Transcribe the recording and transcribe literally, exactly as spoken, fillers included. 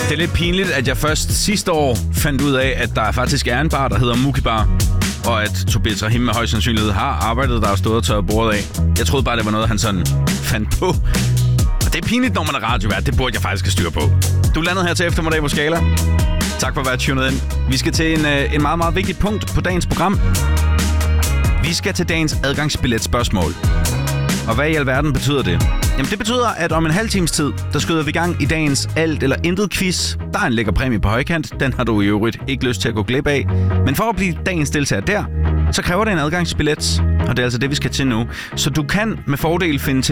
Det er lidt pinligt, at jeg først sidste år fandt ud af, at der faktisk er en bar, der hedder Muki Bar, og at Tobias Rahim med høj sandsynlighed har arbejdet der og stået og tørret bordet af. Jeg troede bare, det var noget, han sådan fandt på. Og det er pinligt, når man er radiovært. Det burde jeg faktisk have styr på. Du landede her til eftermiddag på Skala. Tak for at være tunet ind. Vi skal til en, en meget, meget vigtig punkt på dagens program. Vi skal til dagens adgangsbilletspørgsmål. Og hvad i alverden betyder det? Jamen det betyder, at om en halv times tid, der skyder vi i gang i dagens alt eller intet quiz. Der er en lækker præmie på højkant. Den har du i øvrigt ikke lyst til at gå glip af. Men for at blive dagens deltager der, så kræver det en adgangsbillet. Og det er altså det, vi skal til nu. Så du kan med fordel finde til